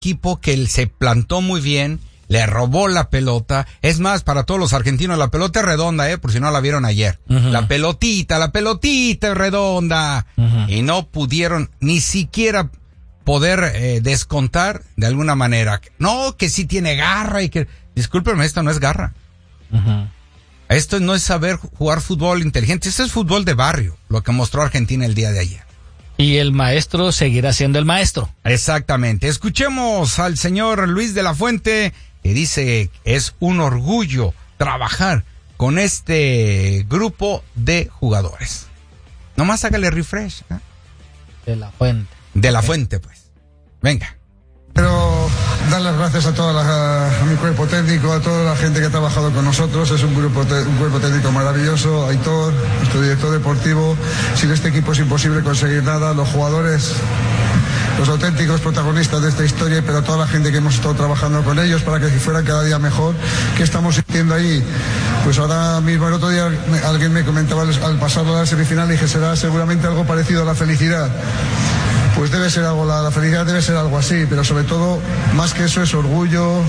equipo que se plantó muy bien, le robó la pelota. Es más, para todos los argentinos, la pelota es redonda, por si no la vieron ayer. La pelotita es redonda. Y no pudieron ni siquiera poder descontar de alguna manera. No, que sí tiene garra y que... Discúlpenme, esto no es garra. Esto no es saber jugar fútbol inteligente. Esto es fútbol de barrio, lo que mostró Argentina el día de ayer. Y el maestro seguirá siendo el maestro. Exactamente. Escuchemos al señor Luis de la Fuente, que dice es un orgullo trabajar con este grupo de jugadores. Nomás hágale refresh. De la Fuente. De la Fuente, pues. Venga. Pero dar las gracias a mi cuerpo técnico, a toda la gente que ha trabajado con nosotros. Es un cuerpo técnico maravilloso. Aitor, nuestro director deportivo. Sin este equipo es imposible conseguir nada. Los jugadores, los auténticos protagonistas de esta historia, pero toda la gente que hemos estado trabajando con ellos para que fuera cada día mejor. ¿Qué estamos sintiendo ahí? Pues ahora mismo, el otro día alguien me comentaba al pasar a la semifinal y dije, será seguramente algo parecido a la felicidad. Pues debe ser algo, la felicidad debe ser algo así, pero sobre todo, más que eso, es orgullo.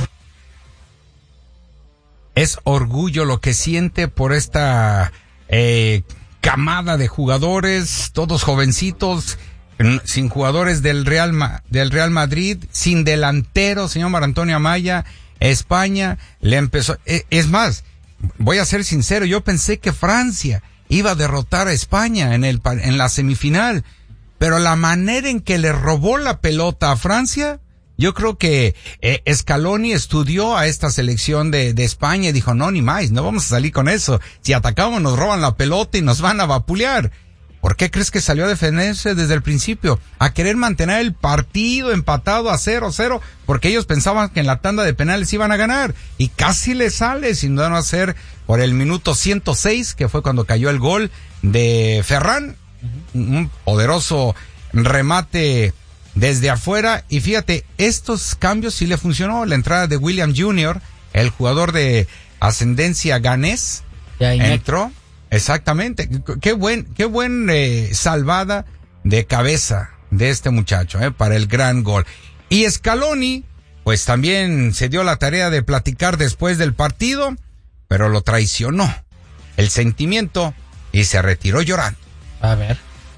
Es orgullo lo que siente por esta camada de jugadores, todos jovencitos, sin jugadores del Real Madrid, sin delantero, señor Mar Antonio Amaya. España le empezó... Es más, voy a ser sincero, yo pensé que Francia iba a derrotar a España en la semifinal. Pero la manera en que le robó la pelota a Francia, yo creo que Scaloni estudió a esta selección de España y dijo, no, ni más, no vamos a salir con eso. Si atacamos nos roban la pelota y nos van a vapulear. ¿Por qué crees que salió a defenderse desde el principio? A querer mantener el partido empatado a 0-0, porque ellos pensaban que en la tanda de penales iban a ganar. Y casi le sale, sin no hacer por el minuto 106, que fue cuando cayó el gol de Ferran. Un poderoso remate desde afuera. Y fíjate, estos cambios sí le funcionó. La entrada de William Jr., el jugador de ascendencia ganés, entró. Exactamente. Qué buen salvada de cabeza de este muchacho, para el gran gol. Y Scaloni, pues también se dio la tarea de platicar después del partido, pero lo traicionó el sentimiento y se retiró llorando. A ver.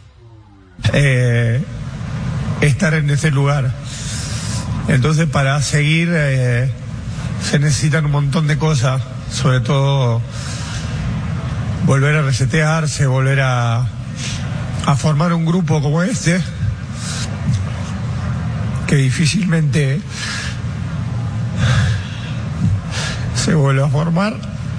Estar en ese lugar. Entonces, para seguir se necesitan un montón de cosas, sobre todo volver a resetearse, volver a formar un grupo como este, que difícilmente se vuelve a formar,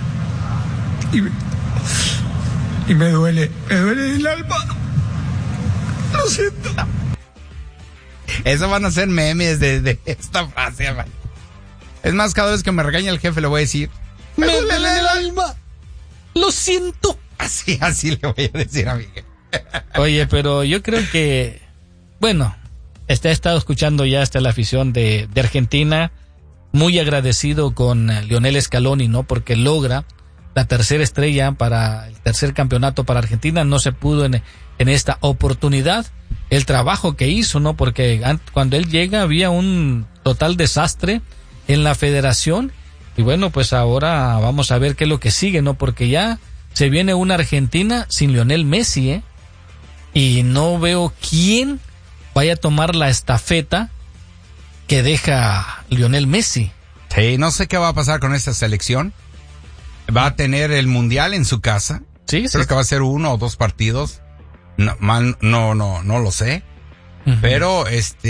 y me duele el alma. Lo siento. Eso van a ser memes de esta frase, man. Es más, cada vez que me regaña el jefe le voy a decir, me duele el alma. Lo siento. Así le voy a decir a mi jefe. Oye, pero yo creo que, bueno, he estado escuchando ya hasta la afición de Argentina, muy agradecido con Lionel Scaloni, ¿no? Porque logra la tercera estrella para el tercer campeonato para Argentina. No se pudo en esta oportunidad. El trabajo que hizo, ¿no? Porque cuando él llega había un total desastre en la federación. Y bueno, pues ahora vamos a ver qué es lo que sigue, ¿no? Porque ya se viene una Argentina sin Lionel Messi, y no veo quién vaya a tomar la estafeta que deja Lionel Messi. Sí, no sé qué va a pasar con esta selección. Va a tener el mundial en su casa. Sí, creo que va a ser 1 o 2 partidos. No lo sé. Uh-huh. Pero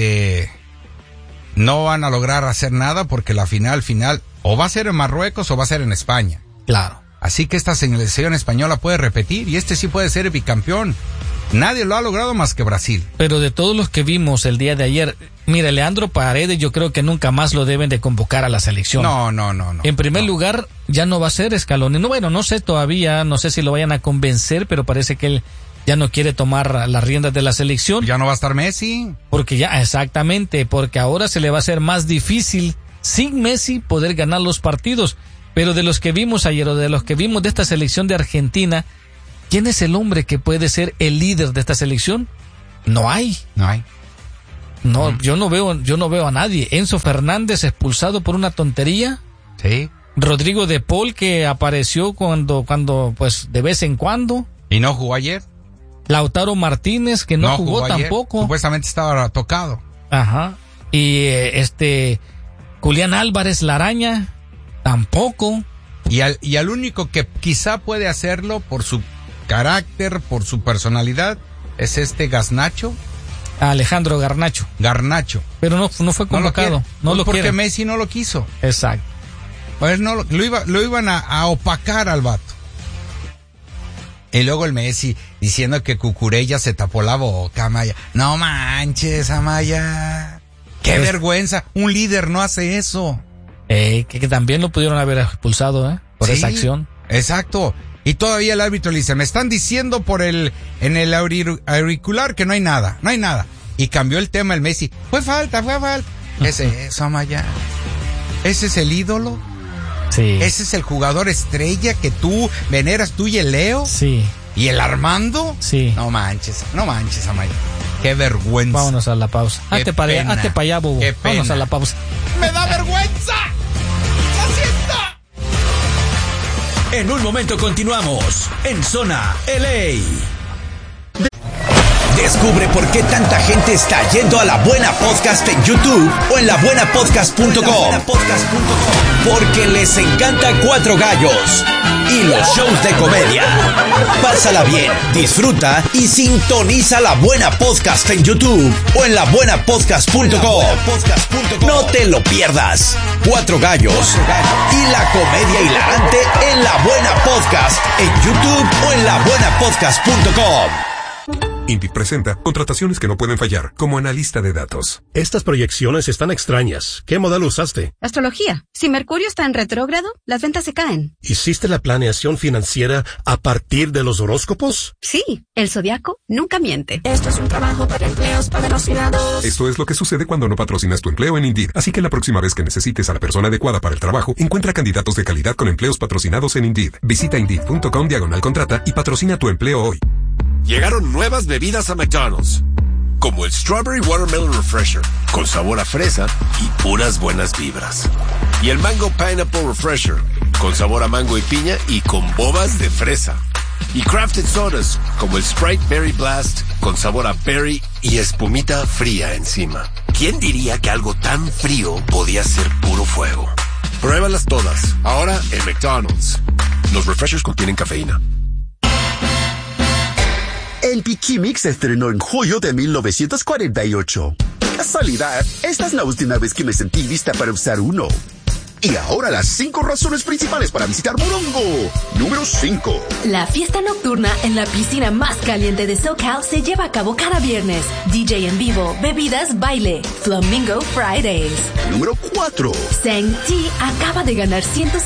no van a lograr hacer nada porque la final o va a ser en Marruecos o va a ser en España. Claro. Así que esta selección española puede repetir y sí puede ser el bicampeón. Nadie lo ha logrado más que Brasil. Pero de todos los que vimos el día de ayer, mira, Leandro Paredes yo creo que nunca más lo deben de convocar a la selección. No. En primer lugar, ya no va a ser Scaloni. No sé todavía, no sé si lo vayan a convencer, pero parece que él ya no quiere tomar las riendas de la selección. Ya no va a estar Messi. Exactamente, porque ahora se le va a hacer más difícil sin Messi poder ganar los partidos. Pero de los que vimos ayer o de los que vimos de esta selección de Argentina, ¿quién es el hombre que puede ser el líder de esta selección? No hay. No, yo no veo a nadie. Enzo Fernández expulsado por una tontería. Sí. Rodrigo de Paul, que apareció cuando pues de vez en cuando. ¿Y no jugó ayer? Lautaro Martínez, que no jugó tampoco. Supuestamente estaba tocado. Ajá. Y Julián Álvarez, la araña, tampoco. Y al único que quizá puede hacerlo por su carácter, por su personalidad, es Garnacho. Alejandro Garnacho. Pero no fue convocado. No lo porque quiere. Messi no lo quiso. Exacto. Pues no lo iban a opacar al vato. Y luego el Messi diciendo que Cucurella se tapó la boca, Amaya. No manches, Amaya. Qué vergüenza. Un líder no hace eso. Que también lo pudieron haber expulsado, por esa acción. Exacto. Y todavía el árbitro le dice, me están diciendo en el auricular que no hay nada. Y cambió el tema el Messi. Fue falta. Eso, Amaya. Ese es el ídolo. Sí. Ese es el jugador estrella que tú veneras, tú y el Leo. Sí. ¿Y el Armando? Sí. No manches, Amaya. Qué vergüenza. Vámonos a la pausa. Hazte para allá, bobo. Vámonos a la pausa. ¡Me da vergüenza! ¡Lo siento! En un momento continuamos en Zona LA. Descubre por qué tanta gente está yendo a La Buena Podcast en YouTube o en labuenapodcast.com. Porque les encanta Cuatro Gallos y los shows de comedia. Pásala bien, disfruta y sintoniza La Buena Podcast en YouTube o en labuenapodcast.com. No te lo pierdas. Cuatro Gallos y la comedia hilarante en La Buena Podcast en YouTube o en labuenapodcast.com. Indeed presenta contrataciones que no pueden fallar, como analista de datos. Estas proyecciones están extrañas. ¿Qué modelo usaste? Astrología. Si Mercurio está en retrógrado, las ventas se caen. ¿Hiciste la planeación financiera a partir de los horóscopos? Sí, el zodiaco nunca miente. Esto es un trabajo para empleos patrocinados. Esto es lo que sucede cuando no patrocinas tu empleo en Indeed. Así que la próxima vez que necesites a la persona adecuada para el trabajo, encuentra candidatos de calidad con empleos patrocinados en Indeed. Visita Indeed.com/contrata y patrocina tu empleo hoy. Llegaron nuevas bebidas a McDonald's, como el Strawberry Watermelon Refresher, con sabor a fresa y puras buenas vibras. Y el Mango Pineapple Refresher, con sabor a mango y piña y con bobas de fresa. Y Crafted Sodas, como el Sprite Berry Blast, con sabor a berry y espumita fría encima. ¿Quién diría que algo tan frío podía ser puro fuego? Pruébalas todas, ahora en McDonald's. Los refreshers contienen cafeína. El Pikimix se estrenó en julio de 1948. Casualidad, esta es la última vez que me sentí lista para usar uno. Y ahora las 5 razones principales para visitar Morongo. Número 5. La fiesta nocturna en la piscina más caliente de SoCal se lleva a cabo cada viernes. DJ en vivo, bebidas, baile. Flamingo Fridays. Número 4. Seng-Ti acaba de ganar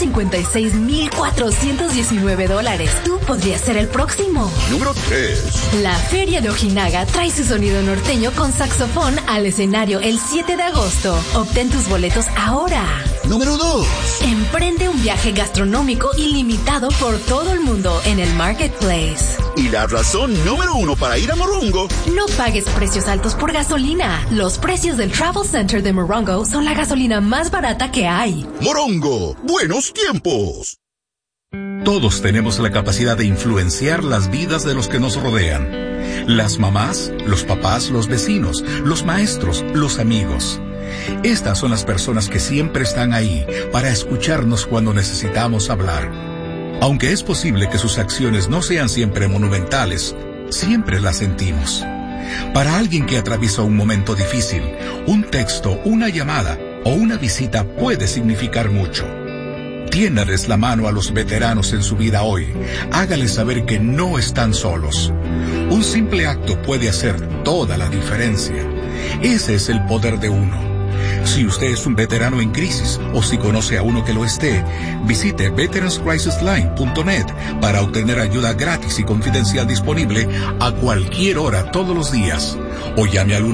$156,419. Tú podrías ser el próximo. Número 3. La Feria de Ojinaga trae su sonido norteño con saxofón al escenario el 7 de agosto. Obtén tus boletos ahora. Número 2. Emprende un viaje gastronómico ilimitado por todo el mundo en el Marketplace. Y la razón número 1 para ir a Morongo. No pagues precios altos por gasolina. Los precios del Travel Center de Morongo son la gasolina más barata que hay. Morongo, buenos tiempos. Todos tenemos la capacidad de influenciar las vidas de los que nos rodean. Las mamás, los papás, los vecinos, los maestros, los amigos. Estas son las personas que siempre están ahí para escucharnos cuando necesitamos hablar. Aunque es posible que sus acciones no sean siempre monumentales, siempre las sentimos. Para alguien que atraviesa un momento difícil, un texto, una llamada o una visita puede significar mucho. Tiéndales la mano a los veteranos en su vida hoy. Hágales saber que no están solos. Un simple acto puede hacer toda la diferencia. Ese es el poder de uno. Si usted es un veterano en crisis o si conoce a uno que lo esté, visite veteranscrisisline.net para obtener ayuda gratis y confidencial disponible a cualquier hora todos los días. O llame al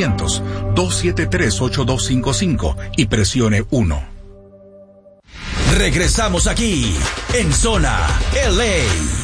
1-800-273-8255 y presione 1. Regresamos aquí en Zona LA.